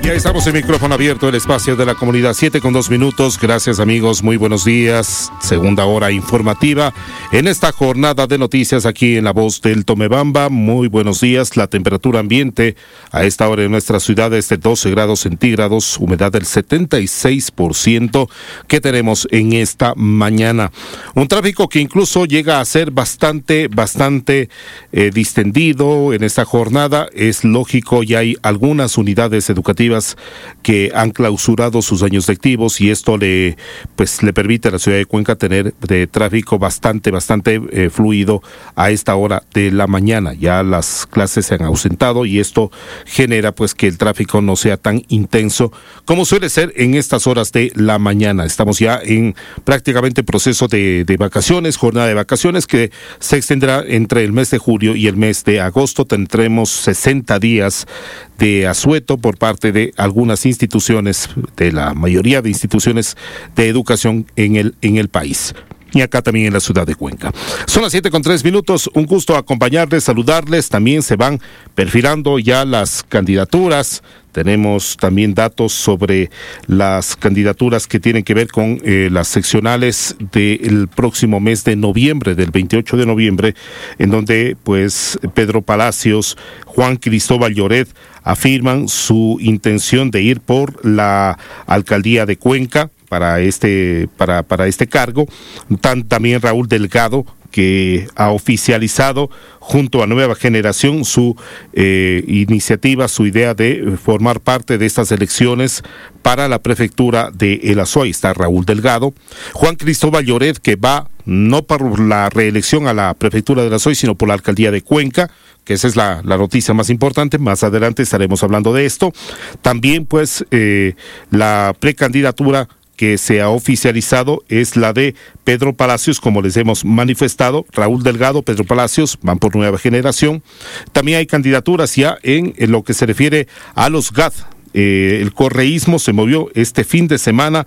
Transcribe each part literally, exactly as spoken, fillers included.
Ya estamos en micrófono abierto, el espacio de la comunidad, siete con dos minutos. Gracias, amigos, muy buenos días. Segunda hora informativa en esta jornada de noticias aquí en La Voz del Tomebamba. Muy buenos días. La temperatura ambiente a esta hora en nuestra ciudad es de doce grados centígrados, humedad del setenta y seis por ciento que tenemos en esta mañana. Un tráfico que incluso llega a ser bastante, bastante eh, distendido en esta jornada. Es lógico, ya hay algunas unidades educativas que han clausurado sus años lectivos y esto le pues le permite a la ciudad de Cuenca tener de tráfico bastante bastante eh, fluido a esta hora de la mañana. Ya las clases se han ausentado y esto genera pues que el tráfico no sea tan intenso como suele ser en estas horas de la mañana. Estamos ya en prácticamente proceso de, de vacaciones, jornada de vacaciones que se extenderá entre el mes de julio y el mes de agosto. Tendremos sesenta días de asueto por parte de algunas instituciones, de la mayoría de instituciones de educación en el, en el país. Y acá también en la ciudad de Cuenca. Son las siete con tres minutos, un gusto acompañarles, saludarles. También se van perfilando ya las candidaturas. Tenemos también datos sobre las candidaturas que tienen que ver con eh, las seccionales del próximo mes de noviembre, del veintiocho de noviembre, en donde pues Pedro Palacios, Juan Cristóbal Lloret afirman su intención de ir por la alcaldía de Cuenca para este, para, para este cargo. Tan, también Raúl Delgado, que ha oficializado junto a Nueva Generación su eh, iniciativa, su idea de formar parte de estas elecciones para la prefectura de El Azuay. Está Raúl Delgado. Juan Cristóbal Lloret, que va no por la reelección a la prefectura de El Azuay, sino por la alcaldía de Cuenca, que esa es la, la noticia más importante. Más adelante estaremos hablando de esto. También pues eh, la precandidatura que se ha oficializado es la de Pedro Palacios, como les hemos manifestado. Raúl Delgado, Pedro Palacios, van por Nueva Generación. También hay candidaturas ya en, en lo que se refiere a los G A D. Eh, el correísmo se movió este fin de semana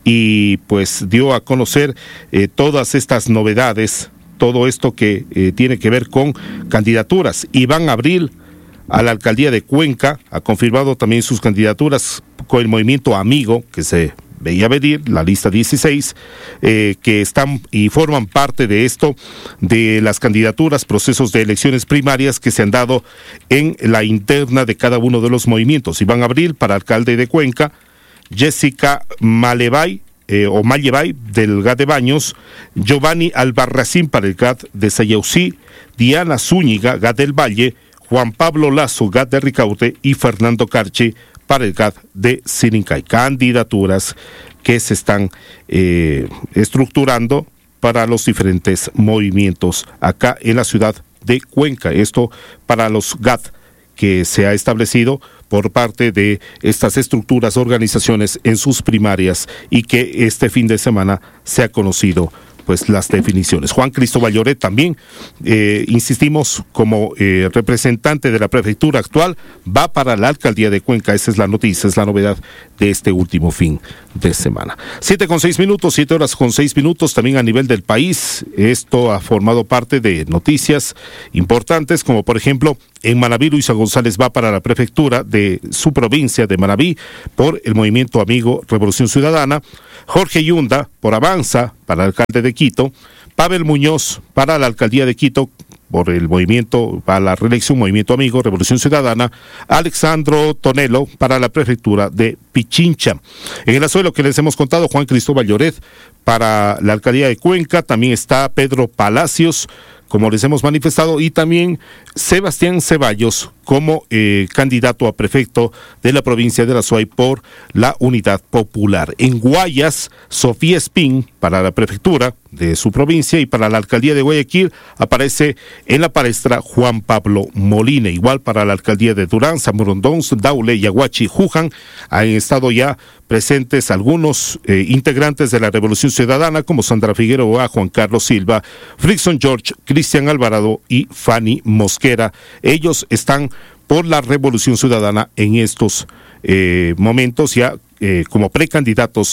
y pues dio a conocer eh, todas estas novedades, todo esto que eh, tiene que ver con candidaturas. Iván Abril a la alcaldía de Cuenca ha confirmado también sus candidaturas con el movimiento Amigo, que se veía venir, la lista dieciséis, eh, que están y forman parte de esto, de las candidaturas, procesos de elecciones primarias que se han dado en la interna de cada uno de los movimientos. Iván Abril para alcalde de Cuenca, Jessica Malevay, eh, o Mallevay del G A D de Baños, Giovanni Albarracín para el G A D de Sayausí, Diana Zúñiga, G A D del Valle, Juan Pablo Lazo, G A D de Ricaute y Fernando Carche para el G A D de Sirincay. Candidaturas que se están eh, estructurando para los diferentes movimientos acá en la ciudad de Cuenca. Esto para los G A D que se ha establecido por parte de estas estructuras, organizaciones en sus primarias y que este fin de semana se ha conocido pues las definiciones. Juan Cristóbal Lloret también, eh, insistimos, como eh, representante de la prefectura actual, va para la alcaldía de Cuenca. Esa es la noticia, es la novedad de este último fin de semana. Siete con seis minutos, siete horas con seis minutos, también a nivel del país. Esto ha formado parte de noticias importantes, como por ejemplo, en Manabí, Luisa González va para la prefectura de su provincia de Manabí por el movimiento Amigo Revolución Ciudadana. Jorge Yunda por Avanza para el alcalde de Quito. Pavel Muñoz para la alcaldía de Quito por el movimiento, para la reelección Movimiento Amigo Revolución Ciudadana. Alexandro Tonelo para la prefectura de Pichincha. En el asunto que les hemos contado, Juan Cristóbal Lloret para la alcaldía de Cuenca. También está Pedro Palacios, como les hemos manifestado, y también Sebastián Ceballos como eh, candidato a prefecto de la provincia de La Azuay por la Unidad Popular. En Guayas, Sofía Espín para la prefectura de su provincia y para la alcaldía de Guayaquil aparece en la palestra Juan Pablo Molina. Igual para la alcaldía de Durán, Zamorondón, Daule, Yaguachi, Juján han estado ya presentes algunos eh, integrantes de la Revolución Ciudadana como Sandra Figueroa, Juan Carlos Silva, Frickson George, Cristian Alvarado y Fanny Mosquera. Ellos están por la Revolución Ciudadana en estos eh, momentos ya eh, como precandidatos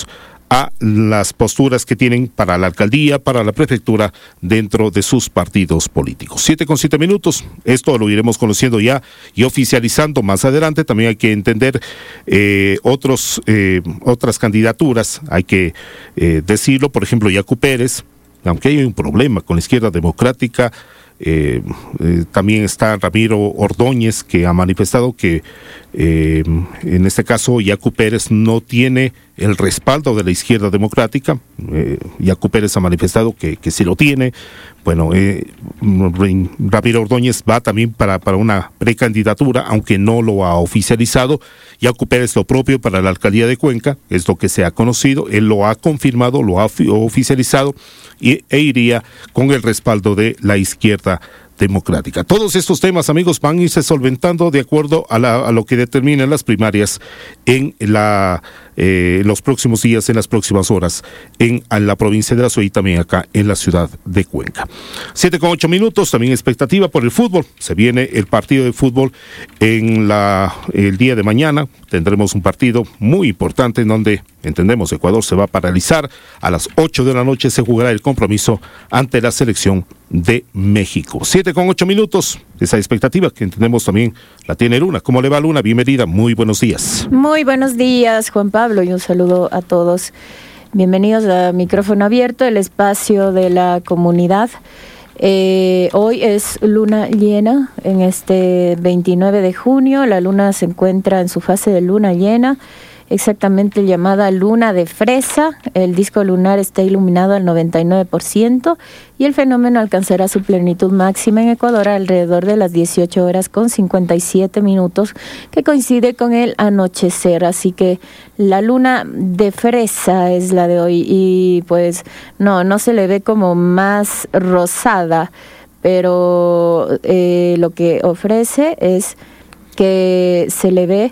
a las posturas que tienen para la alcaldía, para la prefectura, dentro de sus partidos políticos. Siete con siete minutos, esto lo iremos conociendo ya y oficializando más adelante. También hay que entender eh, otros, eh, otras candidaturas, hay que eh, decirlo, por ejemplo, Yacu Pérez, aunque hay un problema con la izquierda democrática. Eh, eh, también está Ramiro Ordóñez, que ha manifestado que eh, en este caso Yacu Pérez no tiene el respaldo de la izquierda democrática. eh, Yacu Pérez ha manifestado que, que sí lo tiene. Bueno, eh, Ramiro Ordóñez va también para, para una precandidatura, aunque no lo ha oficializado. Yacu Pérez lo propio para la alcaldía de Cuenca, es lo que se ha conocido. Él lo ha confirmado, lo ha oficializado y, e iría con el respaldo de la izquierda democrática. Todos estos temas, amigos, van a irse solventando de acuerdo a, la, a lo que determinan las primarias en la eh, los próximos días, en las próximas horas, en, en la provincia de Azuay y también acá en la ciudad de Cuenca. Siete con ocho minutos, también expectativa por el fútbol. Se viene el partido de fútbol en la el día de mañana. Tendremos un partido muy importante en donde entendemos Ecuador se va a paralizar. A las ocho de la noche se jugará el compromiso ante la selección de México. Siete con ocho minutos, esa expectativa que entendemos también la tiene Luna. ¿Cómo le va, Luna? Bienvenida, muy buenos días. Muy buenos días, Juan Pablo, y un saludo a todos. Bienvenidos a Micrófono Abierto, el espacio de la comunidad. Eh, hoy es luna llena, en este veintinueve de junio, la luna se encuentra en su fase de luna llena, exactamente llamada luna de fresa. El disco lunar está iluminado al noventa y nueve por ciento y el fenómeno alcanzará su plenitud máxima en Ecuador alrededor de las dieciocho horas con cincuenta y siete minutos, que coincide con el anochecer. Así que la luna de fresa es la de hoy y pues no, no se le ve como más rosada, pero eh, lo que ofrece es que se le ve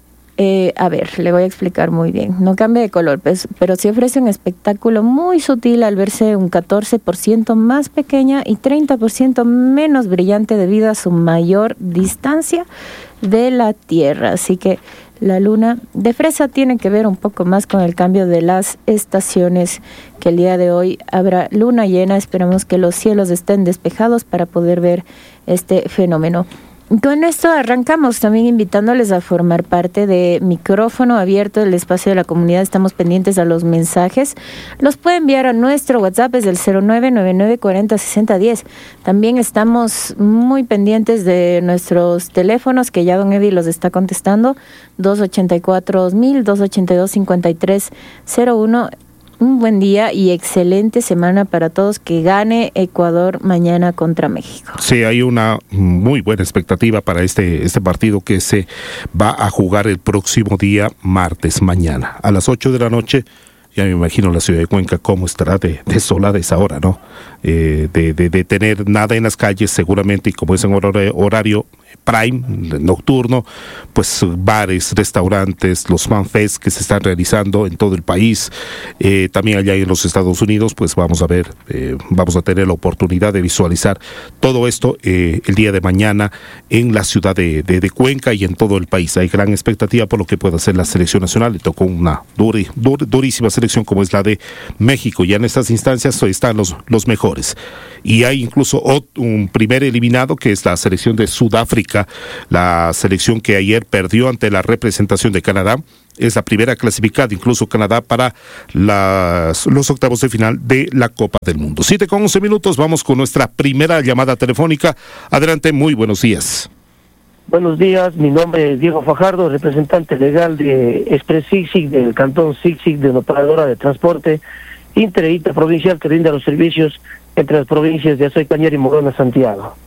Eh, a ver, le voy a explicar muy bien. No cambia de color, pues, pero sí ofrece un espectáculo muy sutil al verse un catorce por ciento más pequeña y treinta por ciento menos brillante debido a su mayor distancia de la Tierra. Así que la luna de fresa tiene que ver un poco más con el cambio de las estaciones, que el día de hoy habrá luna llena. Esperamos que los cielos estén despejados para poder ver este fenómeno. Con esto arrancamos, también invitándoles a formar parte de Micrófono Abierto, el espacio de la comunidad. Estamos pendientes a los mensajes. Los puede enviar a nuestro WhatsApp, es el cero nueve nueve nueve cuarenta sesenta diez. También estamos muy pendientes de nuestros teléfonos, que ya don Eddie los está contestando, dos ochenta y cuatro dos mil, dos ochenta y dos cincuenta y tres cero uno. Un buen día y excelente semana para todos. Que gane Ecuador mañana contra México. Sí, hay una muy buena expectativa para este, este partido que se va a jugar el próximo día martes, mañana, a las ocho de la noche. Ya me imagino la ciudad de Cuenca cómo estará de desolada esa hora, ¿no? Eh, de, de, de tener nada en las calles seguramente, y como es en horario, horario prime, nocturno, pues bares, restaurantes, los fanfests que se están realizando en todo el país, eh, también allá en los Estados Unidos, pues vamos a ver, eh, vamos a tener la oportunidad de visualizar todo esto eh, el día de mañana en la ciudad de, de, de Cuenca y en todo el país. Hay gran expectativa por lo que pueda hacer la selección nacional. Le tocó una duri, dur, durísima selección como es la de México. Ya en estas instancias están los, los mejores. Y hay incluso un primer eliminado, que es la selección de Sudáfrica, la selección que ayer perdió ante la representación de Canadá. Es la primera clasificada, incluso Canadá, para las, los octavos de final de la Copa del Mundo. Siete con once minutos, vamos con nuestra primera llamada telefónica. Adelante, muy buenos días. Buenos días, mi nombre es Diego Fajardo, representante legal de Express Sixic, del Cantón Sixic, de una operadora de transporte inter e interprovincial que brinda los servicios entre las provincias de Azuay, Cañar y Morona, Santiago.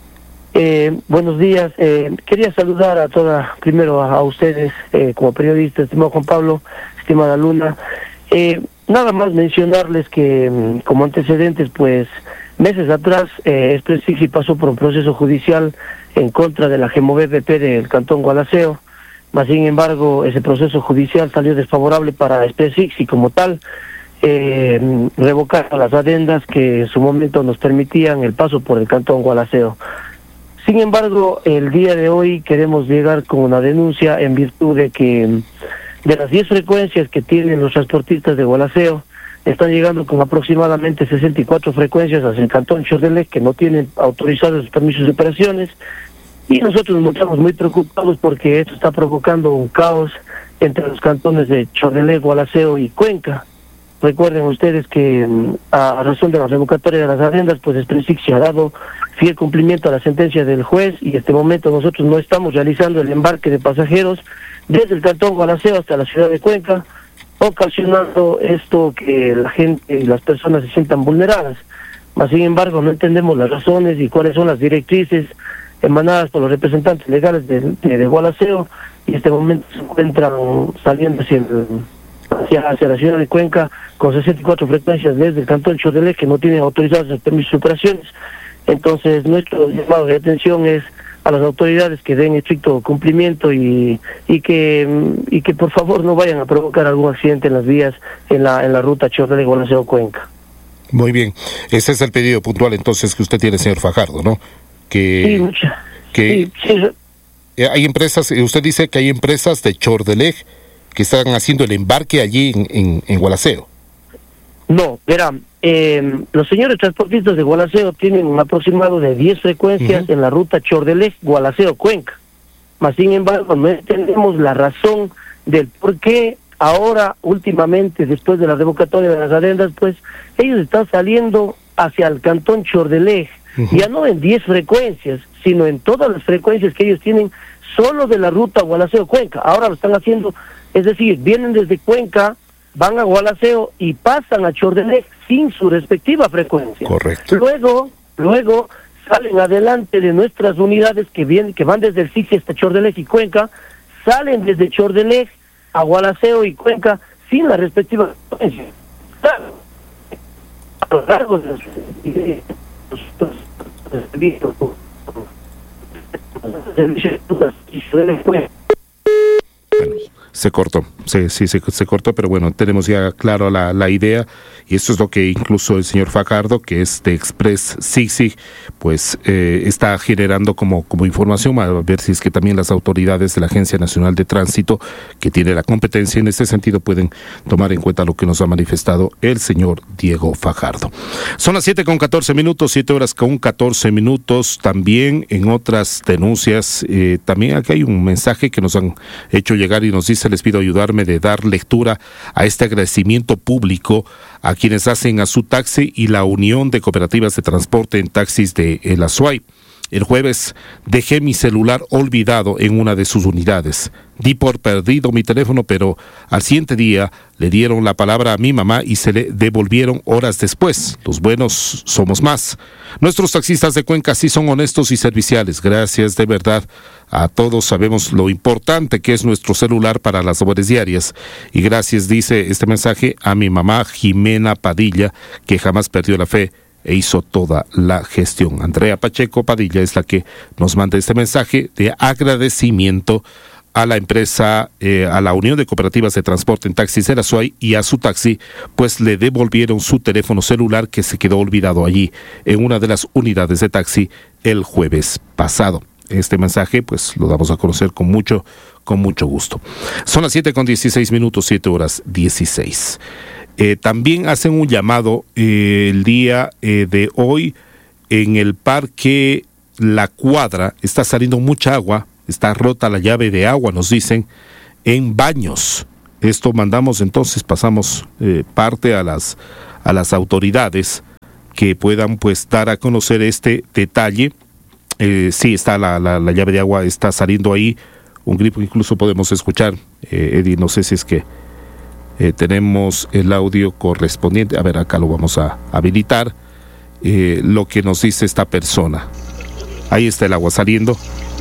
Eh, buenos días, eh, quería saludar a toda, primero a, a ustedes eh, como periodistas, estimado Juan Pablo, estimada Luna. Eh, nada más mencionarles que como antecedentes, pues meses atrás eh, Express Sixic pasó por un proceso judicial en contra de la Gemoveb B P del Cantón Gualaceo, mas sin embargo ese proceso judicial salió desfavorable para Express Sixic como tal. Eh, revocar las adendas que en su momento nos permitían el paso por el Cantón Gualaceo. Sin embargo, el día de hoy queremos llegar con una denuncia en virtud de que de las diez frecuencias que tienen los transportistas de Gualaceo, están llegando con aproximadamente sesenta y cuatro frecuencias hacia el cantón Chordelec, que no tienen autorizados los permisos de operaciones, y nosotros nos mostramos muy preocupados porque esto está provocando un caos entre los cantones de Chordelec, Gualaceo y Cuenca. Recuerden ustedes que a razón de la revocatoria de las adendas, pues Expresic se ha dado fiel cumplimiento a la sentencia del juez, y en este momento nosotros no estamos realizando el embarque de pasajeros desde el cantón Gualaceo hasta la ciudad de Cuenca, ocasionando esto que la gente y las personas se sientan vulneradas. Mas sin embargo no entendemos las razones y cuáles son las directrices emanadas por los representantes legales de, de, de Gualaceo, y en este momento se encuentran saliendo hacia, el, hacia, hacia la ciudad de Cuenca con sesenta y cuatro frecuencias desde el cantón Chordelec que no tienen autorizados los permisos de operaciones. Entonces nuestro llamado de atención es a las autoridades que den estricto cumplimiento y y que y que por favor no vayan a provocar algún accidente en las vías en la en la ruta Chordelec Gualaceo Cuenca. Muy bien, ese es el pedido puntual entonces que usted tiene, señor Fajardo, ¿no? Que sí, mucha. que sí, sí. Hay empresas, usted dice que hay empresas de Chordelec que están haciendo el embarque allí en en, en Gualaceo. No, verán, eh, los señores transportistas de Gualaceo tienen un aproximado de diez frecuencias uh-huh. en la ruta Chordelec, Gualaceo, Cuenca. Mas sin embargo, no entendemos la razón del por qué ahora, últimamente, después de la revocatoria de las adendas, pues ellos están saliendo hacia el cantón Chordelec, uh-huh. ya no en diez frecuencias, sino en todas las frecuencias que ellos tienen solo de la ruta Gualaceo, Cuenca. Ahora lo están haciendo, es decir, vienen desde Cuenca, van a Gualaceo y pasan a Chordelec sin su respectiva frecuencia. Correcto. Luego, luego salen adelante de nuestras unidades que vienen, que van desde el Sixi hasta Chordelec y Cuenca, salen desde Chordelec a Gualaceo y Cuenca sin la respectiva frecuencia. Claro, a lo largo de los servicios, bueno, se cortó, sí, sí, se, se cortó, pero bueno, tenemos ya claro la, la idea, y esto es lo que incluso el señor Fajardo, que es de Express Sig, pues eh, está generando como, como información, a ver si es que también las autoridades de la Agencia Nacional de Tránsito, que tiene la competencia en este sentido, pueden tomar en cuenta lo que nos ha manifestado el señor Diego Fajardo. Son las siete con catorce minutos, siete horas con catorce minutos, también en otras denuncias, eh, también aquí hay un mensaje que nos han hecho llegar y nos dice: les pido ayudarme de dar lectura a este agradecimiento público a quienes hacen a su taxi y la Unión de Cooperativas de Transporte en Taxis de El Azuay. El jueves dejé mi celular olvidado en una de sus unidades. Di por perdido mi teléfono, pero al siguiente día le dieron la palabra a mi mamá y se le devolvieron horas después. Los buenos somos más. Nuestros taxistas de Cuenca sí son honestos y serviciales. Gracias de verdad a todos. Sabemos lo importante que es nuestro celular para las labores diarias. Y gracias, dice este mensaje, a mi mamá Jimena Padilla, que jamás perdió la fe e hizo toda la gestión. Andrea Pacheco Padilla es la que nos manda este mensaje de agradecimiento a la empresa, eh, a la Unión de Cooperativas de Transporte en Taxis de El Azuay, y a su taxi, pues le devolvieron su teléfono celular que se quedó olvidado allí en una de las unidades de taxi el jueves pasado. Este mensaje pues lo damos a conocer con mucho, con mucho gusto. Son las siete con dieciséis minutos, siete horas dieciséis. Eh, también hacen un llamado eh, el día eh, de hoy en el parque La Cuadra. Está saliendo mucha agua, está rota la llave de agua, nos dicen, en Baños. Esto mandamos entonces, pasamos eh, parte a las, a las autoridades que puedan pues dar a conocer este detalle. Eh, sí, está la, la, la llave de agua, está saliendo ahí, un grito incluso podemos escuchar. eh, Eddie, no sé si es que Eh, tenemos el audio correspondiente. A ver, acá lo vamos a habilitar. Eh, lo que nos dice esta persona. Ahí está el agua saliendo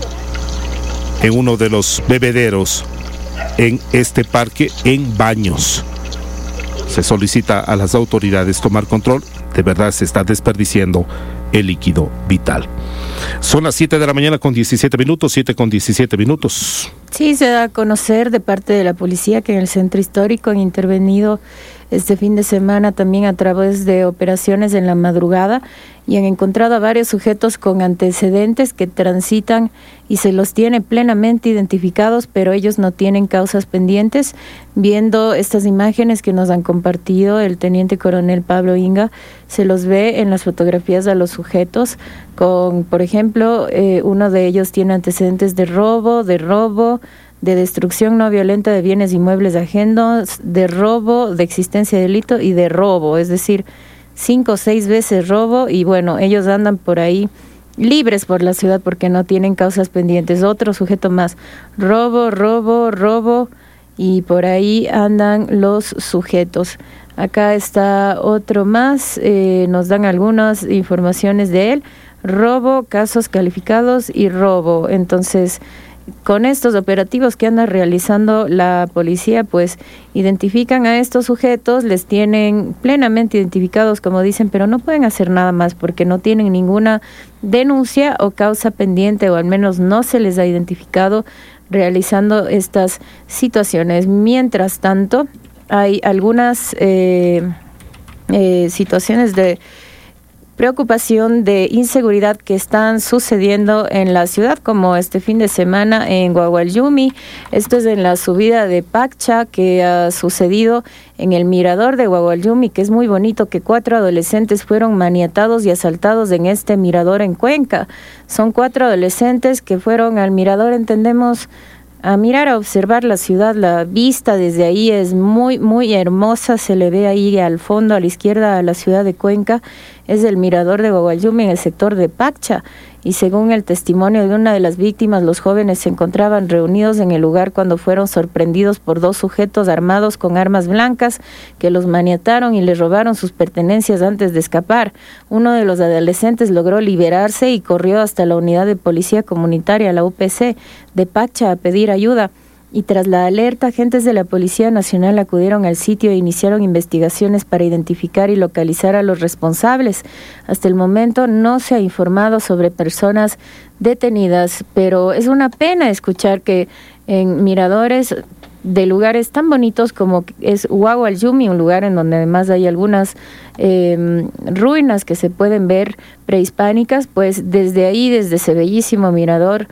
en uno de los bebederos en este parque en Baños. Se solicita a las autoridades tomar control. De verdad se está desperdiciando el líquido vital. Son las siete de la mañana con diecisiete minutos, siete con diecisiete minutos. Sí, se da a conocer de parte de la policía que en el centro histórico han intervenido este fin de semana también a través de operaciones en la madrugada y han encontrado a varios sujetos con antecedentes que transitan y se los tiene plenamente identificados, pero ellos no tienen causas pendientes. Viendo estas imágenes que nos han compartido el teniente coronel Pablo Inga, se los ve en las fotografías a los sujetos con, por ejemplo, eh, uno de ellos tiene antecedentes de robo, de robo, de destrucción no violenta de bienes inmuebles ajenos, de robo, de existencia de delito y de robo, es decir, cinco o seis veces robo, y bueno, ellos andan por ahí libres por la ciudad porque no tienen causas pendientes. Otro sujeto más, robo, robo, robo, y por ahí andan los sujetos. Acá está otro más, eh, nos dan algunas informaciones de él, robo, casos calificados y robo. Entonces, con estos operativos que anda realizando la policía, pues identifican a estos sujetos, les tienen plenamente identificados, como dicen, pero no pueden hacer nada más porque no tienen ninguna denuncia o causa pendiente, o al menos no se les ha identificado realizando estas situaciones. Mientras tanto, hay algunas eh, eh, situaciones de preocupación de inseguridad que están sucediendo en la ciudad, como este fin de semana en Guagualyumi. Esto es en la subida de Paccha, que ha sucedido en el mirador de Guagualyumi, que es muy bonito, que cuatro adolescentes fueron maniatados y asaltados en este mirador en Cuenca. Son cuatro adolescentes que fueron al mirador, entendemos, a mirar, a observar la ciudad. La vista desde ahí es muy, muy hermosa. Se le ve ahí al fondo, a la izquierda, a la ciudad de Cuenca. Es el mirador de Guagualyumi en el sector de Paccha. Y según el testimonio de una de las víctimas, los jóvenes se encontraban reunidos en el lugar cuando fueron sorprendidos por dos sujetos armados con armas blancas que los maniataron y les robaron sus pertenencias antes de escapar. Uno de los adolescentes logró liberarse y corrió hasta la unidad de policía comunitaria, la U P C, de Paccha a pedir ayuda. Y tras la alerta, agentes de la Policía Nacional acudieron al sitio e iniciaron investigaciones para identificar y localizar a los responsables. Hasta el momento no se ha informado sobre personas detenidas, pero es una pena escuchar que en miradores de lugares tan bonitos como es Guagualyumi, un lugar en donde además hay algunas eh, ruinas que se pueden ver prehispánicas, pues desde ahí, desde ese bellísimo mirador,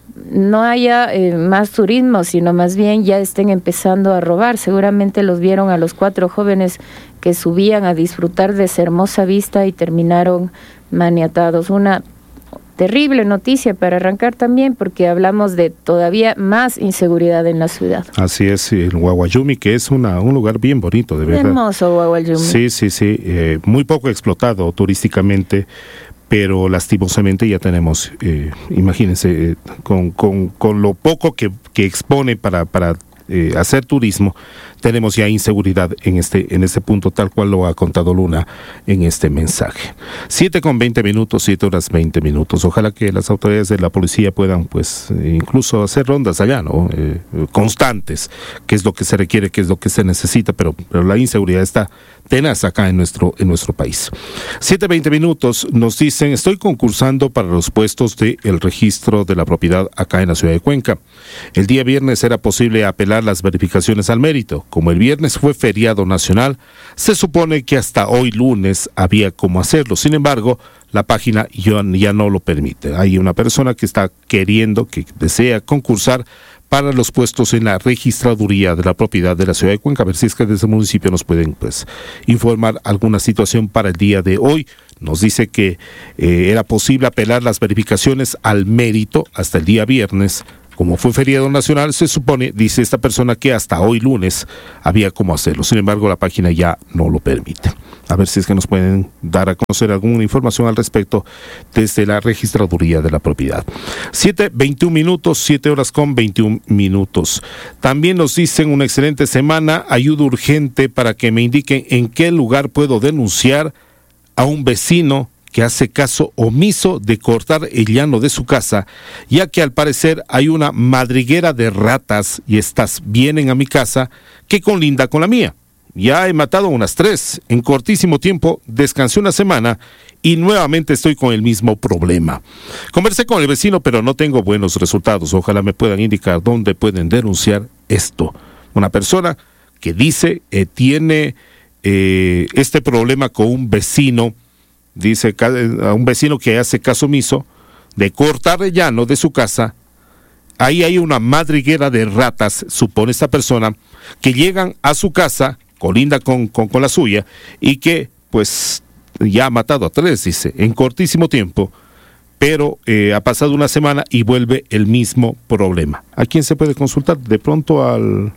no haya eh, más turismo, sino más bien ya estén empezando a robar. Seguramente los vieron a los cuatro jóvenes que subían a disfrutar de esa hermosa vista y terminaron maniatados. Una terrible noticia para arrancar también, porque hablamos de todavía más inseguridad en la ciudad. Así es, el Guagualyumi, que es una, un lugar bien bonito, de verdad. Hermoso Guagualyumi. Sí, sí, sí, eh, muy poco explotado turísticamente, pero lastimosamente ya tenemos, eh, imagínense, eh, con, con, con lo poco que, que expone para, para eh, hacer turismo, tenemos ya inseguridad en este, en este punto, tal cual lo ha contado Luna en este mensaje. Siete con veinte minutos, siete horas veinte minutos. Ojalá que las autoridades de la policía puedan, pues, incluso hacer rondas allá, ¿no? Eh, constantes, que es lo que se requiere, que es lo que se necesita, pero, pero la inseguridad está tenaz acá en nuestro, en nuestro país. Siete veinte minutos, nos dicen, estoy concursando para los puestos del registro de la propiedad acá en la ciudad de Cuenca. El día viernes era posible apelar las verificaciones al mérito. Como el viernes fue feriado nacional, se supone que hasta hoy lunes había cómo hacerlo. Sin embargo, la página ya, ya no lo permite. Hay una persona que está queriendo, que desea concursar para los puestos en la registraduría de la propiedad de la ciudad de Cuenca. A ver si es que desde el municipio nos pueden, pues, informar alguna situación para el día de hoy. Nos dice que eh, era posible apelar las verificaciones al mérito hasta el día viernes. Como fue feriado nacional, se supone, dice esta persona, que hasta hoy lunes había cómo hacerlo. Sin embargo, la página ya no lo permite. A ver si es que nos pueden dar a conocer alguna información al respecto desde la registraduría de la propiedad. siete veintiún minutos, siete horas con veintiún minutos. También nos dicen una excelente semana, ayuda urgente para que me indiquen en qué lugar puedo denunciar a un vecino que hace caso omiso de cortar el llano de su casa, ya que al parecer hay una madriguera de ratas y estas vienen a mi casa que colinda con la mía. Ya he matado unas tres, en cortísimo tiempo descansé una semana y nuevamente estoy con el mismo problema. Conversé con el vecino, pero no tengo buenos resultados. Ojalá me puedan indicar dónde pueden denunciar esto. Una persona que dice eh, tiene eh, este problema con un vecino, dice a un vecino que hace caso omiso, de cortar el llano de su casa. Ahí hay una madriguera de ratas, supone esta persona, que llegan a su casa, colinda con, con, con la suya, y que pues ya ha matado a tres, dice, en cortísimo tiempo, pero eh, ha pasado una semana y vuelve el mismo problema. ¿A quién se puede consultar? De pronto al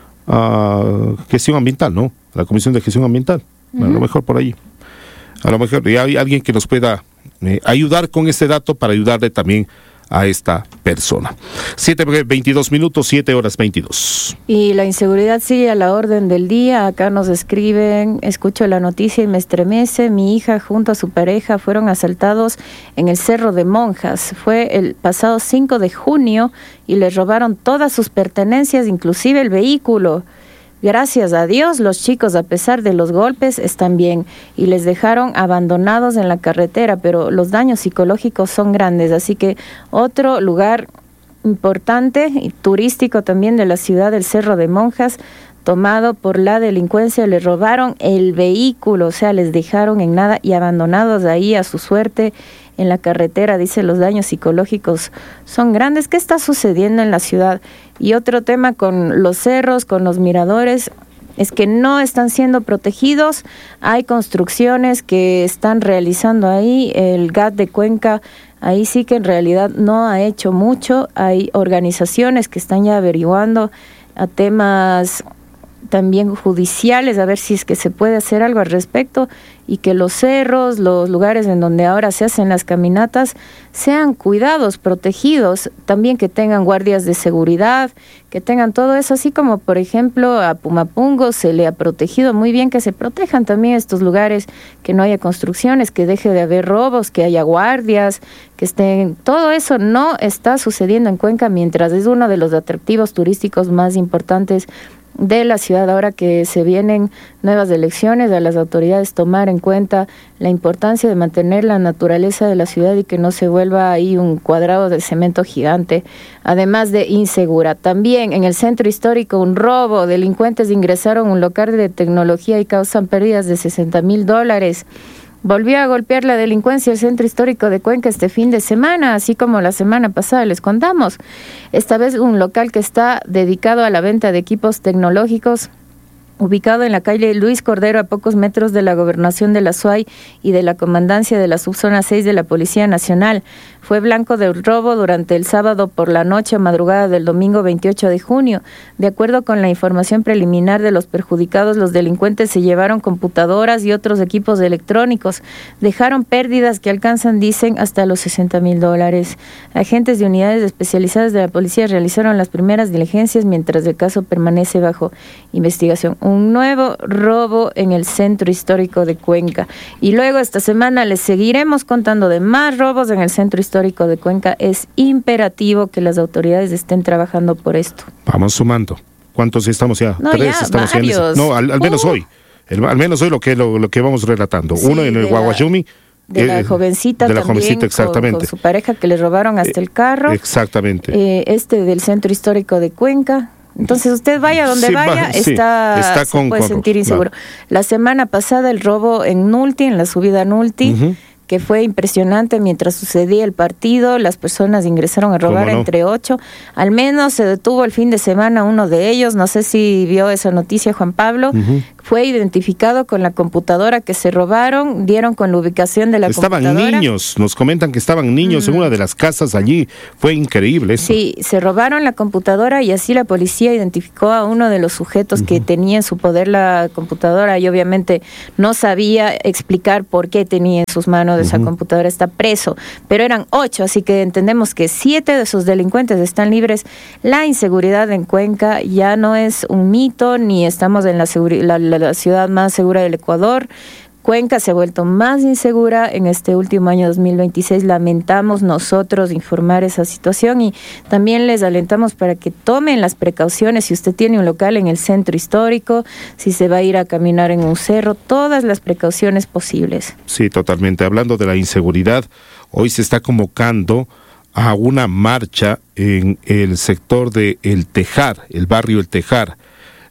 a gestión ambiental, ¿no? La Comisión de Gestión Ambiental, uh-huh. A lo mejor por ahí. A lo mejor ya hay alguien que nos pueda eh, ayudar con este dato para ayudarle también a esta persona. siete veintidós minutos, siete horas veintidós. Y la inseguridad sigue a la orden del día. Acá nos escriben, escucho la noticia y me estremece. Mi hija junto a su pareja fueron asaltados en el Cerro de Monjas. Fue el pasado cinco de junio y les robaron todas sus pertenencias, inclusive el vehículo. Gracias a Dios, los chicos, a pesar de los golpes, están bien y les dejaron abandonados en la carretera, pero los daños psicológicos son grandes. Así que otro lugar importante y turístico también de la ciudad del Cerro de Monjas, tomado por la delincuencia, les robaron el vehículo, o sea, les dejaron en nada y abandonados ahí a su suerte en la carretera. Dice, los daños psicológicos son grandes. ¿Qué está sucediendo en la ciudad? Y otro tema con los cerros, con los miradores, es que no están siendo protegidos. Hay construcciones que están realizando ahí. El G A T de Cuenca, ahí sí que en realidad no ha hecho mucho. Hay organizaciones que están ya averiguando a temas también judiciales, a ver si es que se puede hacer algo al respecto, y que los cerros, los lugares en donde ahora se hacen las caminatas, sean cuidados, protegidos, también que tengan guardias de seguridad, que tengan todo eso, así como por ejemplo a Pumapungo se le ha protegido muy bien, que se protejan también estos lugares, que no haya construcciones, que deje de haber robos, que haya guardias, que estén, todo eso no está sucediendo en Cuenca, mientras es uno de los atractivos turísticos más importantes de la ciudad. Ahora que se vienen nuevas elecciones, a las autoridades tomar en cuenta la importancia de mantener la naturaleza de la ciudad y que no se vuelva ahí un cuadrado de cemento gigante, además de insegura. También en el centro histórico un robo, delincuentes ingresaron a un local de tecnología y causan pérdidas de sesenta mil dólares. Volvió a golpear la delincuencia el centro histórico de Cuenca este fin de semana, así como la semana pasada les contamos. Esta vez un local que está dedicado a la venta de equipos tecnológicos, ubicado en la calle Luis Cordero, a pocos metros de la Gobernación de la SUAY y de la Comandancia de la Subzona seis de la Policía Nacional. Fue blanco de robo durante el sábado por la noche o madrugada del domingo veintiocho de junio. De acuerdo con la información preliminar de los perjudicados, los delincuentes se llevaron computadoras y otros equipos electrónicos. Dejaron pérdidas que alcanzan, dicen, hasta los sesenta mil dólares. Agentes de unidades especializadas de la policía realizaron las primeras diligencias mientras el caso permanece bajo investigación. Un nuevo robo en el centro histórico de Cuenca. Y luego esta semana les seguiremos contando de más robos en el centro histórico de Cuenca. Es imperativo que las autoridades estén trabajando por esto. Vamos sumando. ¿Cuántos estamos ya? No, Tres ya, estamos varios. Ya. No, al, al menos uh. hoy. El, al menos hoy lo que lo, lo que vamos relatando. Sí, Uno en el Guaguayumi. De la jovencita de la también, jovencita, exactamente. Con, con su pareja que le robaron hasta el carro. Exactamente. Eh, este del centro histórico de Cuenca. Entonces usted vaya donde sí, vaya, va, está, sí, está se con, puede con, sentir inseguro. Claro. La semana pasada el robo en Nulti, en la subida a Nulti, uh-huh. que fue impresionante mientras sucedía el partido, las personas ingresaron a robar no? entre ocho, al menos se detuvo el fin de semana uno de ellos, no sé si vio esa noticia Juan Pablo, uh-huh. fue identificado con la computadora que se robaron, dieron con la ubicación de la estaban computadora. Estaban niños, nos comentan que estaban niños uh-huh. en una de las casas allí, fue increíble eso. Sí, se robaron la computadora y así la policía identificó a uno de los sujetos uh-huh. que tenía en su poder la computadora y obviamente no sabía explicar por qué tenía en sus manos esa uh-huh. computadora, está preso, pero eran ocho, así que entendemos que siete de sus delincuentes están libres. La inseguridad en Cuenca ya no es un mito, ni estamos en la, seguri- la, la, la ciudad más segura del Ecuador. Cuenca se ha vuelto más insegura en este último año dos mil veintiséis. Lamentamos nosotros informar esa situación y también les alentamos para que tomen las precauciones. Si usted tiene un local en el centro histórico, si se va a ir a caminar en un cerro, todas las precauciones posibles. Sí, totalmente. Hablando de la inseguridad, hoy se está convocando a una marcha en el sector de El Tejar, el barrio El Tejar.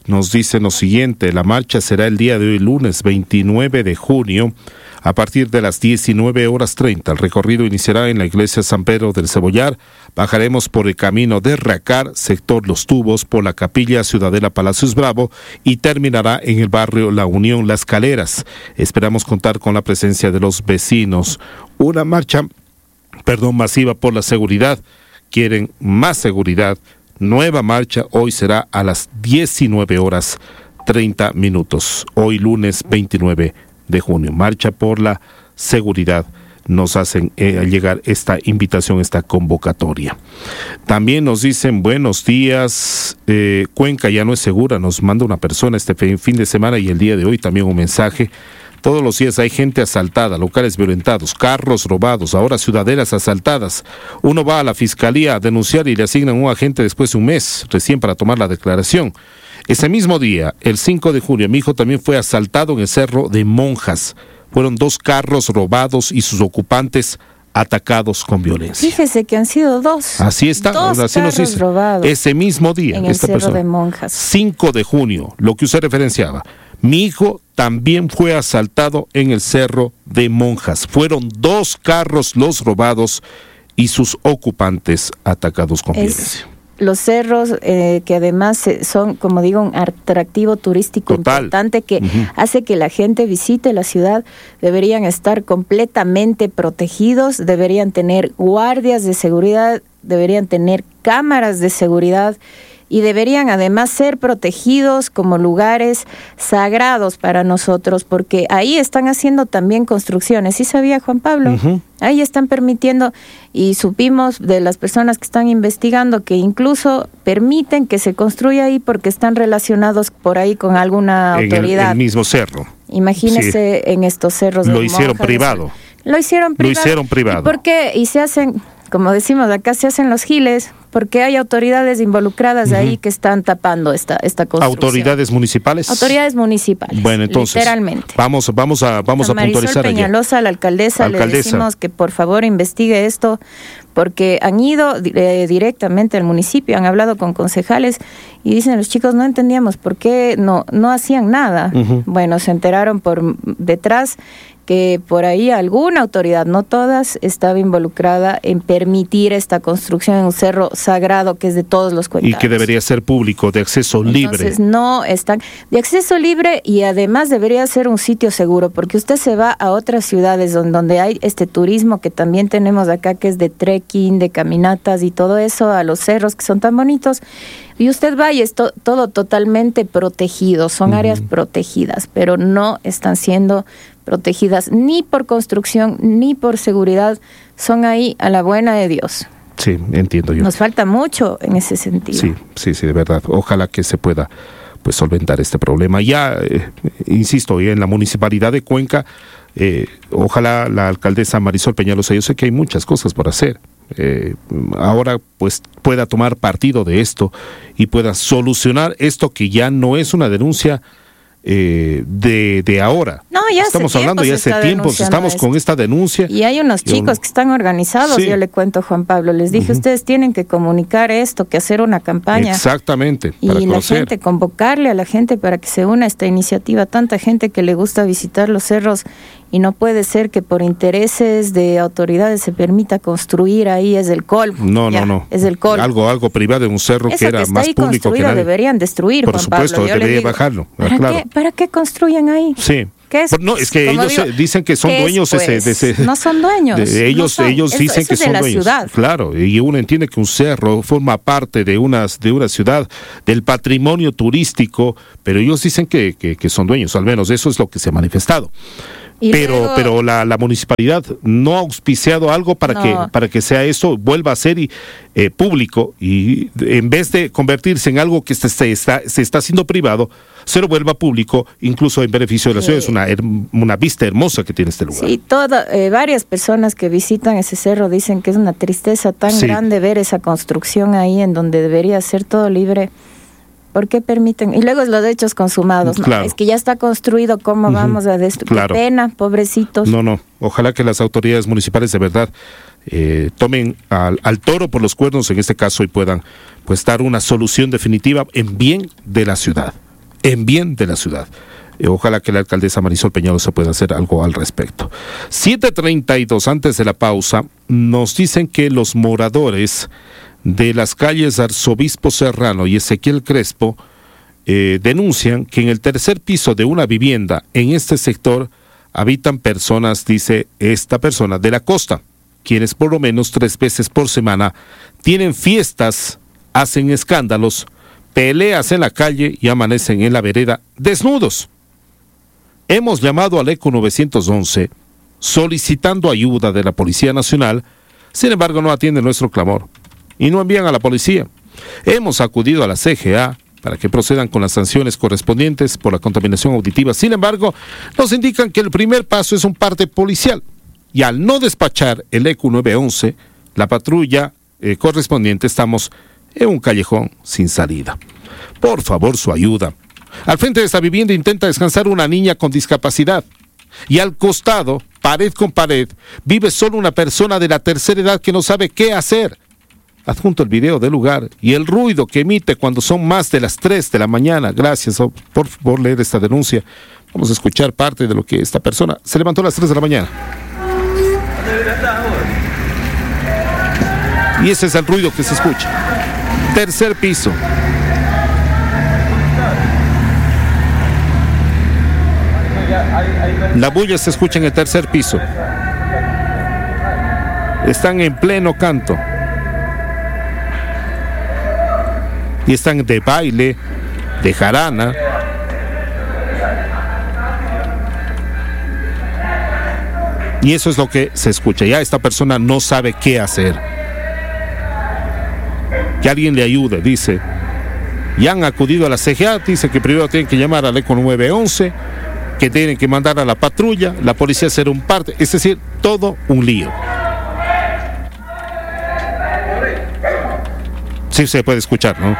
nos dicen lo siguiente: la marcha será el día de hoy, lunes veintinueve de junio, a partir de las diecinueve horas treinta. El recorrido iniciará en la iglesia San Pedro del Cebollar. Bajaremos por el camino de Racar, sector Los Tubos, por la capilla Ciudadela Palacios Bravo y terminará en el barrio La Unión Las Caleras. Esperamos contar con la presencia de los vecinos. Una marcha, perdón, masiva por la seguridad. Quieren más seguridad. Nueva marcha hoy será a las diecinueve horas treinta minutos. Hoy lunes veintinueve de junio. Marcha por la seguridad. Nos hacen eh, llegar esta invitación, esta convocatoria. También nos dicen buenos días, eh, Cuenca ya no es segura, nos manda una persona este fin de semana y el día de hoy también un mensaje. Todos los días hay gente asaltada, locales violentados, carros robados, ahora ciudadelas asaltadas. Uno va a la fiscalía a denunciar y le asignan un agente después de un mes, recién para tomar la declaración. Ese mismo día, el cinco de junio, mi hijo también fue asaltado en el Cerro de Monjas. Fueron dos carros robados y sus ocupantes atacados con violencia. Fíjese que han sido dos. Así está, dos así nos dice. Robados ese mismo día, en el esta Cerro persona, de Monjas. cinco de junio, lo que usted referenciaba. Mi hijo también fue asaltado en el Cerro de Monjas. Fueron dos carros los robados y sus ocupantes atacados con es... violencia. Los cerros, eh, que además son, como digo, un atractivo turístico Total. importante que Uh-huh. hace que la gente visite la ciudad, deberían estar completamente protegidos, deberían tener guardias de seguridad, deberían tener cámaras de seguridad y deberían además ser protegidos como lugares sagrados para nosotros, porque ahí están haciendo también construcciones. ¿Sí sabía, Juan Pablo? Uh-huh. Ahí están permitiendo, y supimos de las personas que están investigando que incluso permiten que se construya ahí porque están relacionados por ahí con alguna En el, autoridad. el mismo cerro. Imagínese sí. En estos cerros. Lo de hicieron Monjas, privado. Lo hicieron privado. Lo hicieron privado. ¿Y por qué? Y se hacen, como decimos acá, se hacen los giles, porque hay autoridades involucradas uh-huh. ahí que están tapando esta esta construcción. ¿Autoridades municipales? Autoridades municipales. Bueno, entonces, literalmente. Vamos, vamos a, vamos a, a puntualizar allá. Peñalosa, la alcaldesa, alcaldesa, le decimos que por favor investigue esto, porque han ido eh, directamente al municipio, han hablado con concejales y dicen los chicos no entendíamos por qué no, no hacían nada. Uh-huh. Bueno, se enteraron por detrás que por ahí alguna autoridad, no todas, estaba involucrada en permitir esta construcción en un cerro sagrado que es de todos los cuencanos. Y que debería ser público, de acceso Entonces, libre. Entonces no están de acceso libre y además debería ser un sitio seguro, porque usted se va a otras ciudades donde, donde hay este turismo que también tenemos acá, que es de trekking, de caminatas y todo eso, a los cerros que son tan bonitos, y usted va y es to, todo totalmente protegido, son uh-huh. áreas protegidas, pero no están siendo protegidas ni por construcción ni por seguridad, son ahí a la buena de Dios. Sí, entiendo yo. Nos falta mucho en ese sentido. Sí, sí, sí, de verdad. Ojalá que se pueda pues solventar este problema. Ya, eh, insisto, en la municipalidad de Cuenca, eh, ojalá la alcaldesa Marisol Peñalosa, yo sé que hay muchas cosas por hacer. Eh, ahora pues pueda tomar partido de esto y pueda solucionar esto que ya no es una denuncia Eh, de, de ahora. No, ya estamos hablando ya hace tiempo, estamos esto. con esta denuncia. Y hay unos chicos un... que están organizados, sí. Yo le cuento, Juan Pablo, les dije, uh-huh. ustedes tienen que comunicar esto, que hacer una campaña. Exactamente. Y para la conocer. gente, convocarle a la gente para que se una a esta iniciativa, tanta gente que le gusta visitar los cerros y no puede ser que por intereses de autoridades se permita construir ahí, es el colmo. No, ya, no, no. Es el colmo. Algo, algo privado en un cerro Eso que era que más público que nadie. Deberían destruir, Por Juan supuesto, Pablo. Yo debería digo, bajarlo. ¿para, claro. qué, ¿Para qué construyen ahí? Sí. ¿Qué es? No, es que Como ellos digo, dicen que son dueños es, pues? ese, de ese. No son dueños. De, ellos, no son. ellos Eso, dicen eso que es de son la dueños. Ciudad. Claro, y uno entiende que un cerro forma parte de una, de una ciudad, del patrimonio turístico, pero ellos dicen que, que, que son dueños, al menos eso es lo que se ha manifestado. Y pero luego, pero la, la municipalidad no ha auspiciado algo para no. que para que sea eso, vuelva a ser y, eh, público, y en vez de convertirse en algo que se, se, está, se está haciendo privado, se lo vuelva público, incluso en beneficio de la ciudad. Sí. Es una, una vista hermosa que tiene este lugar. Sí, toda, eh, varias personas que visitan ese cerro dicen que es una tristeza tan sí. grande ver esa construcción ahí en donde debería ser todo libre. ¿Por qué permiten? Y luego es los hechos consumados, ¿no? Claro. Es que ya está construido, ¿cómo uh-huh. vamos a destruir? Claro. Qué pena, pobrecitos. No, no, ojalá que las autoridades municipales de verdad eh, tomen al, al toro por los cuernos en este caso y puedan pues dar una solución definitiva en bien de la ciudad. en bien de la ciudad. Ojalá que la alcaldesa Marisol Peñalosa pueda hacer algo al respecto. siete treinta y dos, antes de la pausa, nos dicen que los moradores de las calles Arzobispo Serrano y Ezequiel Crespo eh, denuncian que en el tercer piso de una vivienda en este sector habitan personas, dice esta persona, de la costa, quienes por lo menos tres veces por semana tienen fiestas, hacen escándalos, peleas en la calle y amanecen en la vereda desnudos. Hemos llamado al ECO nueve once solicitando ayuda de la Policía Nacional, sin embargo no atienden nuestro clamor y no envían a la policía. Hemos acudido a la C G A para que procedan con las sanciones correspondientes por la contaminación auditiva, sin embargo nos indican que el primer paso es un parte policial y al no despachar el ECO nueve once, la patrulla eh, correspondiente, estamos en un callejón sin salida. Por favor, su ayuda. Al frente de esta vivienda intenta descansar una niña con discapacidad y al costado, pared con pared, vive solo una persona de la tercera edad que no sabe qué hacer. Adjunto el video del lugar y el ruido que emite cuando son más de las tres de la mañana. Gracias oh, por, por leer esta denuncia. Vamos a escuchar parte de lo que esta persona se levantó a las tres de la mañana. Y ese es el ruido que se escucha. Tercer piso. La bulla se escucha en el tercer piso. Están en pleno canto. Y están de baile, de jarana. Y eso es lo que se escucha. Ya esta persona no sabe qué hacer. Que alguien le ayude, dice. Ya han acudido a la C G A, dice que primero tienen que llamar al ECO nueve once, que tienen que mandar a la patrulla, la policía hacer un parte, es decir, todo un lío. Sí se puede escuchar, ¿no?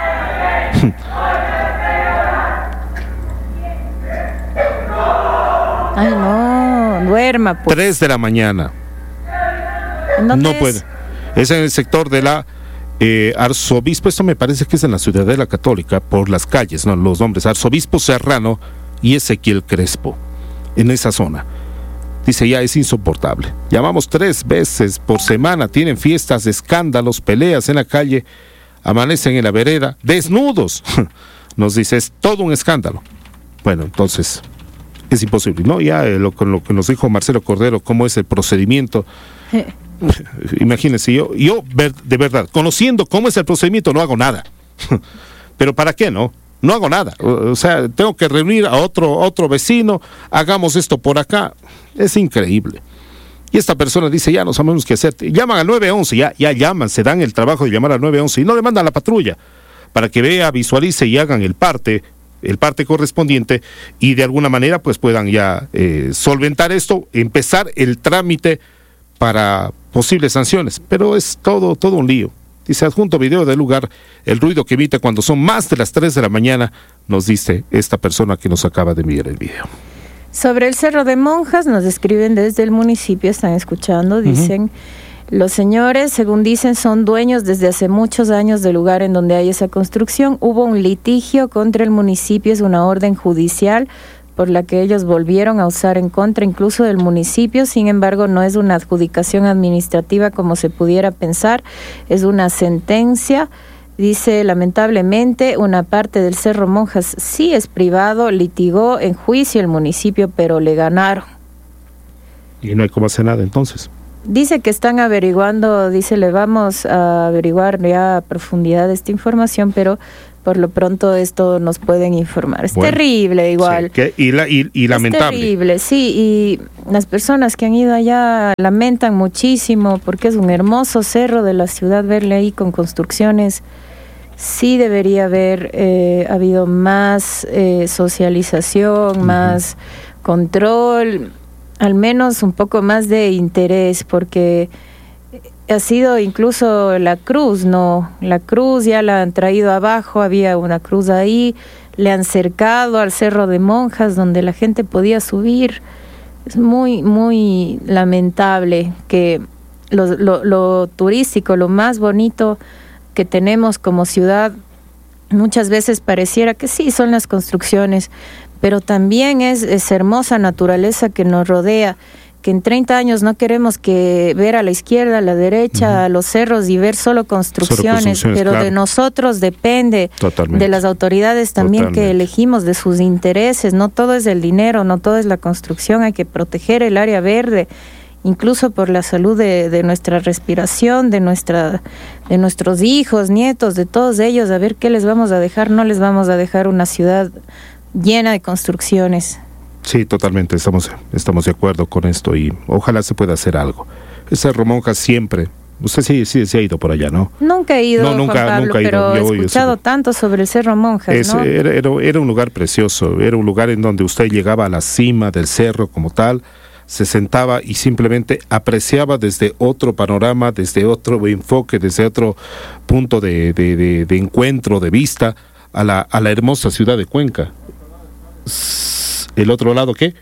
Ay, no, duerma, pues. Tres de la mañana. No es? puede. Es en el sector de la eh, Arzobispo, esto me parece que es en la Ciudadela Católica, por las calles, ¿no? Los nombres, Arzobispo Serrano y Ezequiel Crespo, en esa zona. Dice, ya es insoportable. Llamamos tres veces por semana, tienen fiestas, escándalos, peleas en la calle, amanecen en la vereda, desnudos. Nos dice, es todo un escándalo. Bueno, entonces, es imposible, ¿no? Ya eh, lo, lo que nos dijo Marcelo Cordero, cómo es el procedimiento. Imagínense, yo, yo de verdad, conociendo cómo es el procedimiento, no hago nada. Pero ¿para qué, no? No hago nada, o sea, tengo que reunir a otro, otro vecino, hagamos esto por acá, es increíble. Y esta persona dice, ya no sabemos qué hacer, llaman al nueve once, ya, ya llaman, se dan el trabajo de llamar al nueve once y no le mandan a la patrulla, para que vea, visualice y hagan el parte, el parte correspondiente y de alguna manera pues puedan ya eh, solventar esto, empezar el trámite para posibles sanciones, pero es todo, todo un lío. Dice, adjunto video del lugar, el ruido que emite cuando son más de las tres de la mañana, nos dice esta persona que nos acaba de enviar el video. Sobre el Cerro de Monjas, nos escriben desde el municipio, están escuchando, dicen, uh-huh. Los señores, según dicen, son dueños desde hace muchos años del lugar en donde hay esa construcción. Hubo un litigio contra el municipio, es una orden judicial por la que ellos volvieron a usar en contra incluso del municipio. Sin embargo, no es una adjudicación administrativa como se pudiera pensar, es una sentencia. Dice, lamentablemente, una parte del Cerro Monjas sí es privado, litigó en juicio el municipio, pero le ganaron. Y no hay cómo hacer nada entonces. Dice que están averiguando, dice, le vamos a averiguar ya a profundidad esta información, pero por lo pronto esto nos pueden informar. Es bueno, terrible igual. Sí, que, y, la, y, y lamentable. Es terrible, sí, y las personas que han ido allá lamentan muchísimo porque es un hermoso cerro de la ciudad, verle ahí con construcciones. Sí debería haber eh, habido más eh, socialización, uh-huh. más control, al menos un poco más de interés, porque ha sido incluso la cruz, ¿no? La cruz ya la han traído abajo, había una cruz ahí, le han cercado al Cerro de Monjas donde la gente podía subir. Es muy, muy lamentable que lo, lo, lo turístico, lo más bonito que tenemos como ciudad, muchas veces pareciera que sí, son las construcciones, pero también es, es hermosa naturaleza que nos rodea, que en treinta años no queremos que ver a la izquierda, a la derecha, uh-huh. a los cerros y ver solo construcciones, solo construcciones pero claro. de nosotros depende, Totalmente. de las autoridades también Totalmente. que elegimos, de sus intereses. No todo es el dinero, no todo es la construcción, hay que proteger el área verde, incluso por la salud de, de nuestra respiración, de nuestra, de nuestros hijos, nietos, de todos ellos, a ver qué les vamos a dejar. No les vamos a dejar una ciudad llena de construcciones. Sí, totalmente, estamos, estamos de acuerdo con esto y ojalá se pueda hacer algo. El Cerro Monjas siempre, usted sí, sí, sí ha ido por allá, ¿no? Nunca he ido, no, nunca, Juan Pablo, nunca he ido. pero Yo he escuchado eso. tanto sobre el Cerro Monjas, es, ¿no? Era, era, era un lugar precioso, era un lugar en donde usted llegaba a la cima del cerro como tal, se sentaba y simplemente apreciaba desde otro panorama, desde otro enfoque, desde otro punto de, de, de, de encuentro, de vista, a la, a la hermosa ciudad de Cuenca. ¿El otro lado qué?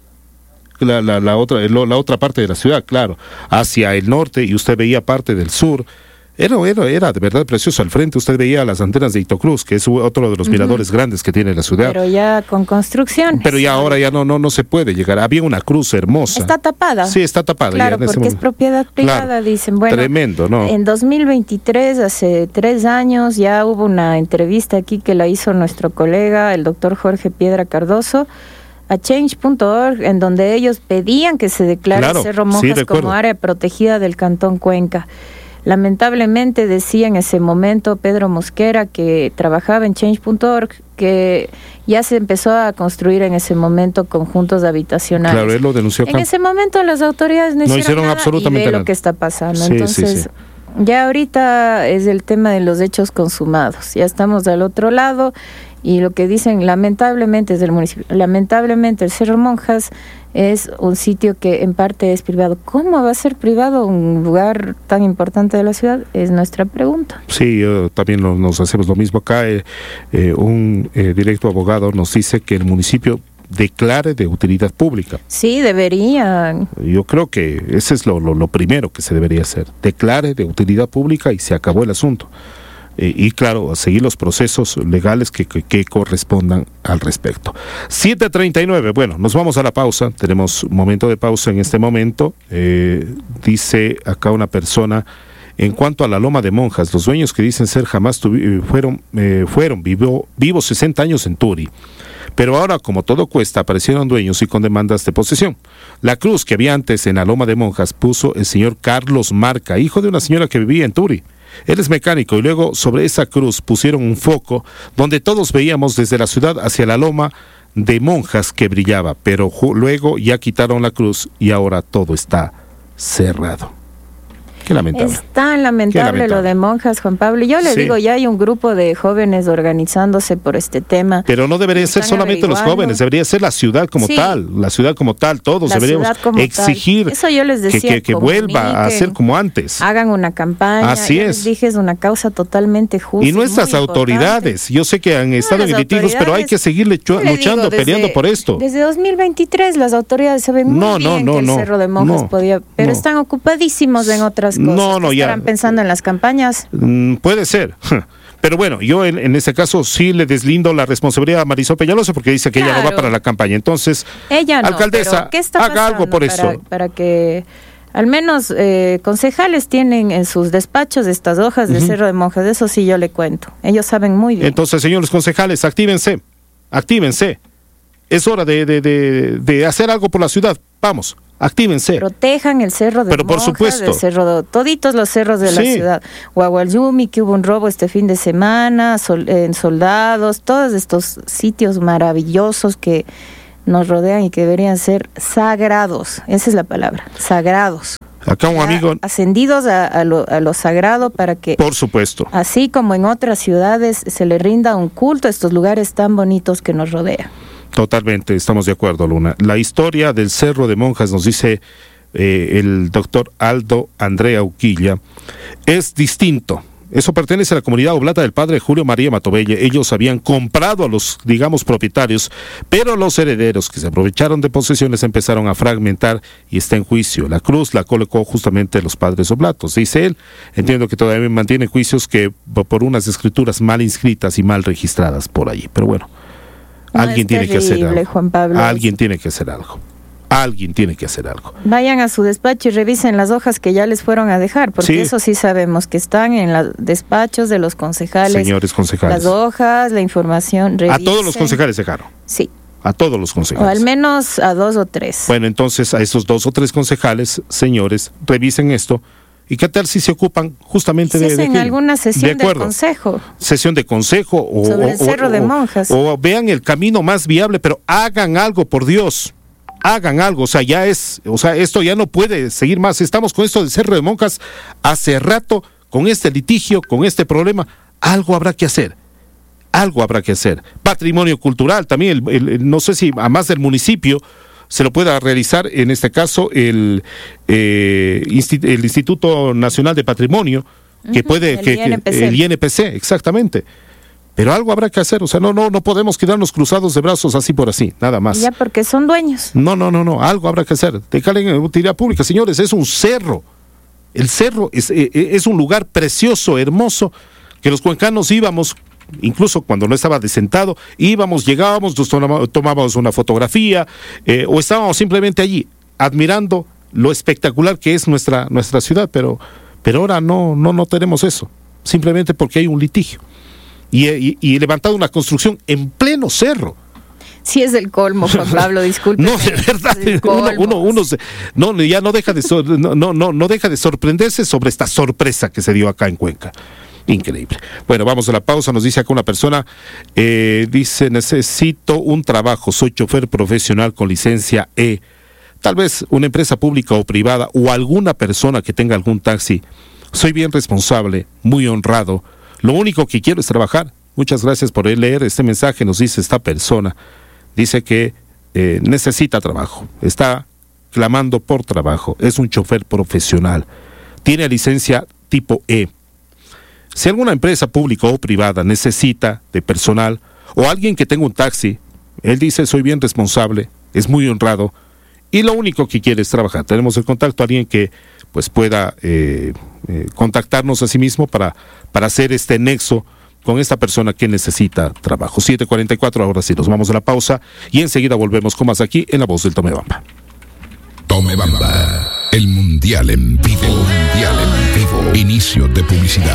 La, la, la, otra, la otra parte de la ciudad, claro, hacia el norte, y usted veía parte del sur. Era, era, era de verdad precioso. Al frente usted veía las antenas de Itocruz, que es otro de los uh-huh. miradores grandes que tiene la ciudad. Pero ya con construcción. Pero ya ahora ya no, no, no se puede llegar. Había una cruz hermosa. Está tapada. Sí, está tapada. Claro, ya en porque ese es propiedad privada, claro. dicen. Bueno, tremendo, ¿no? En dos mil veintitrés, hace tres años, ya hubo una entrevista aquí que la hizo nuestro colega, el doctor Jorge Piedra Cardoso, a change punto org, en donde ellos pedían que se declare claro, Cerro Monjas sí, como área protegida del Cantón Cuenca. Lamentablemente decía en ese momento Pedro Mosquera, que trabajaba en change punto org, que ya se empezó a construir en ese momento conjuntos habitacionales. Claro, él lo denunció. En ese momento las autoridades no, no hicieron, hicieron nada absolutamente y ve nada. lo que está pasando. Sí, Entonces, sí, sí. ya ahorita es el tema de los hechos consumados. Ya estamos al otro lado y lo que dicen lamentablemente es del municipio. Lamentablemente el Cerro Monjas es un sitio que en parte es privado. ¿Cómo va a ser privado un lugar tan importante de la ciudad? Es nuestra pregunta. Sí, uh, también lo, nos hacemos lo mismo acá. Eh, eh, un eh, directo abogado nos dice que el municipio declare de utilidad pública. Sí, deberían. Yo creo que ese es lo, lo, lo primero que se debería hacer. Declare de utilidad pública y se acabó el asunto. Eh, y claro, seguir los procesos legales que, que, que correspondan al respecto. siete treinta y nueve, bueno, nos vamos a la pausa, tenemos un momento de pausa en este momento. Eh, dice acá una persona, en cuanto a la Loma de Monjas, los dueños que dicen ser jamás tuvi, fueron, eh, fueron vivo, vivos sesenta años en Turi. Pero ahora, como todo cuesta, aparecieron dueños y con demandas de posesión. La cruz que había antes en la Loma de Monjas puso el señor Carlos Marca, hijo de una señora que vivía en Turi. Él es mecánico y luego sobre esa cruz pusieron un foco donde todos veíamos desde la ciudad hacia la Loma de Monjas que brillaba, pero ju- luego ya quitaron la cruz y ahora todo está cerrado. Qué lamentable. Es tan lamentable, lamentable lo de Monjas, Juan Pablo. Yo le sí. digo, ya hay un grupo de jóvenes organizándose por este tema. Pero no debería ser solamente los jóvenes, debería ser la ciudad como sí. tal, la ciudad como tal, todos la deberíamos exigir Eso yo les decía, que, que, que vuelva a ser como antes. Hagan una campaña. Así yo es. Les dije, es una causa totalmente justa. Y nuestras autoridades, yo sé que han estado en litigios, pero hay que seguir lechu- luchando, digo, desde, peleando por esto. Desde dos mil veintitrés las autoridades saben muy no, bien no, no, que el no, Cerro de Monjas no, podía, pero no. están ocupadísimos en otras cosas. No, no, ya. ¿Estarán pensando en las campañas? Mm, puede ser. Pero bueno, yo en, en este caso sí le deslindo la responsabilidad a Marisol Peñalosa porque dice que claro. ella no va para la campaña. Entonces, ella no, alcaldesa, ¿qué está haga algo por para, eso. Para que al menos eh, concejales tienen en sus despachos estas hojas de uh-huh. Cerro de Monjas, eso sí yo le cuento. Ellos saben muy bien. Entonces, señores concejales, actívense, actívense. Es hora de, de, de, de hacer algo por la ciudad. Vamos. Actívense. Protejan el cerro de Pero Monjas, por supuesto. el cerro de, toditos los cerros de sí. la ciudad. Guaguayumi, que hubo un robo este fin de semana, sol, en Soldados, todos estos sitios maravillosos que nos rodean y que deberían ser sagrados. Esa es la palabra, sagrados. Acá un ya amigo... Ascendidos a, a, lo, a lo sagrado para que... Por supuesto. Así como en otras ciudades se le rinda un culto a estos lugares tan bonitos que nos rodean. Totalmente, estamos de acuerdo, Luna. La historia del Cerro de Monjas, nos dice eh, el doctor Aldo Andrea Uquilla, es distinto. Eso pertenece a la comunidad oblata del padre Julio María Matobelle. Ellos habían comprado a los, digamos, propietarios, pero los herederos que se aprovecharon de posesiones empezaron a fragmentar y está en juicio. La cruz la colocó justamente los padres oblatos. Dice él, entiendo que todavía mantiene juicios que por unas escrituras mal inscritas y mal registradas por allí. Pero bueno, no, alguien tiene terrible, que hacer algo. Juan Pablo. Alguien tiene que hacer algo. Alguien tiene que hacer algo. Vayan a su despacho y revisen las hojas que ya les fueron a dejar, porque sí. eso sí sabemos que están en los despachos de los concejales. Señores concejales. Las hojas, la información, revisen. A todos los concejales dejaron. Sí. A todos los concejales. O al menos a dos o tres. Bueno, entonces a esos dos o tres concejales, señores, revisen esto. ¿Y qué tal si se ocupan justamente si de, de en alguna sesión de del consejo? Sesión de consejo o, sobre el o, Cerro o, de Monjas. O, o vean el camino más viable, pero hagan algo, por Dios. Hagan algo, o sea, ya es, o sea, esto ya no puede seguir más. Estamos con esto del Cerro de Monjas hace rato, con este litigio, con este problema. Algo habrá que hacer. Algo habrá que hacer. Patrimonio cultural también, el, el, no sé si a más del municipio se lo pueda realizar, en este caso, el, eh, Insti- el Instituto Nacional de Patrimonio, que uh-huh, puede, el, que, I N P C. que, el I N P C, exactamente. Pero algo habrá que hacer, o sea, no, no, no podemos quedarnos cruzados de brazos así por así, nada más. Ya porque son dueños. No, no, no, no, algo habrá que hacer. Dejarle en utilidad pública, señores, es un cerro. El cerro es, es un lugar precioso, hermoso, que los cuencanos íbamos, incluso cuando no estaba desentado, íbamos, llegábamos, nos tomábamos una fotografía, eh, o estábamos simplemente allí, admirando lo espectacular que es nuestra, nuestra ciudad, pero, pero ahora no, no, no tenemos eso, simplemente porque hay un litigio. Y, y, y levantado una construcción en pleno cerro. Sí, es del colmo, Juan Pablo, disculpe. No, de verdad, uno, uno, uno se, no, ya no deja de so, no, no, no deja de sorprenderse sobre esta sorpresa que se dio acá en Cuenca. Increíble. Bueno, vamos a la pausa. Nos dice acá una persona, eh, dice, necesito un trabajo, soy chofer profesional con licencia E. Tal vez una empresa pública o privada o alguna persona que tenga algún taxi. Soy bien responsable, muy honrado. Lo único que quiero es trabajar. Muchas gracias por leer este mensaje, nos dice esta persona. Dice que eh, necesita trabajo, está clamando por trabajo, es un chofer profesional, tiene licencia tipo E. Si alguna empresa pública o privada necesita de personal o alguien que tenga un taxi, él dice, soy bien responsable, es muy honrado y lo único que quiere es trabajar. Tenemos el contacto a alguien que pues pueda eh, eh, contactarnos a sí mismo para, para hacer este nexo con esta persona que necesita trabajo. siete cuarenta y cuatro, ahora sí, nos vamos a la pausa y enseguida volvemos con más aquí en La Voz del Tomebamba. Tomebamba, el mundial en vivo, mundial en vivo, inicio de publicidad.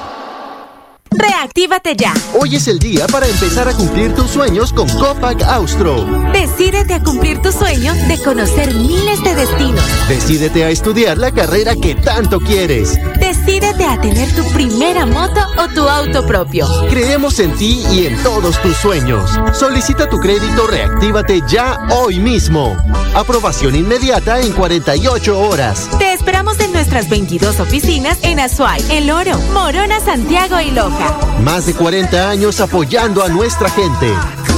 Reactívate ya. Hoy es el día para empezar a cumplir tus sueños con Copac Austro. Decídete a cumplir tu sueño de conocer miles de destinos. Decídete a estudiar la carrera que tanto quieres. Decídete a tener tu primera moto o tu auto propio. Creemos en ti y en todos tus sueños. Solicita tu crédito Reactívate ya hoy mismo. Aprobación inmediata en cuarenta y ocho horas. Te esperamos en nuestras veintidós oficinas en Azuay, El Oro, Morona, Santiago y Loja. Más de cuarenta años apoyando a nuestra gente.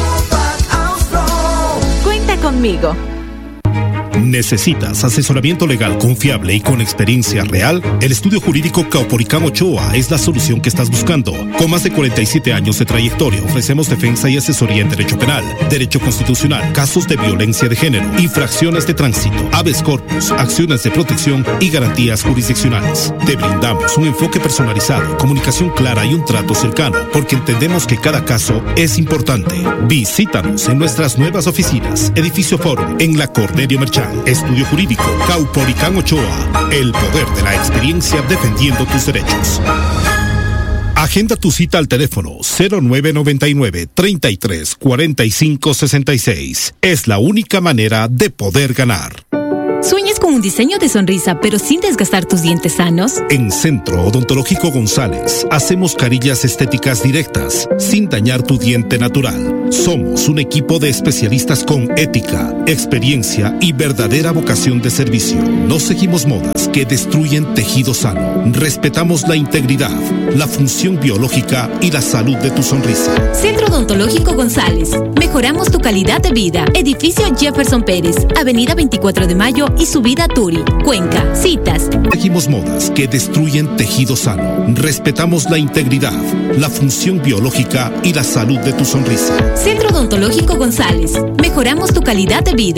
Cuenta conmigo. ¿Necesitas asesoramiento legal confiable y con experiencia real? El estudio jurídico Caupolicán Ochoa es la solución que estás buscando. Con más de cuarenta y siete años de trayectoria, ofrecemos defensa y asesoría en derecho penal, derecho constitucional, casos de violencia de género, infracciones de tránsito, habeas corpus, acciones de protección y garantías jurisdiccionales. Te brindamos un enfoque personalizado, comunicación clara y un trato cercano, porque entendemos que cada caso es importante. Visítanos en nuestras nuevas oficinas, Edificio Forum, en la Cornelio Merchán. Estudio Jurídico Caupolicán Ochoa. El poder de la experiencia defendiendo tus derechos. Agenda tu cita al teléfono cero nueve noventa y nueve, treinta y tres, cuarenta y cinco, sesenta y seis. Es la única manera de poder ganar. ¿Sueñas con un diseño de sonrisa pero sin desgastar tus dientes sanos? En Centro Odontológico González hacemos carillas estéticas directas sin dañar tu diente natural. Somos un equipo de especialistas con ética, experiencia y verdadera vocación de servicio. No seguimos modas que destruyen tejido sano. Respetamos la integridad, la función biológica y la salud de tu sonrisa. Centro Odontológico González. Mejoramos tu calidad de vida. Edificio Jefferson Pérez, Avenida veinticuatro de Mayo y Subida Turi, Cuenca. Citas. Seguimos modas que destruyen tejido sano. Respetamos la integridad, la función biológica y la salud de tu sonrisa. Centro Odontológico González. Mejoramos tu calidad de vida.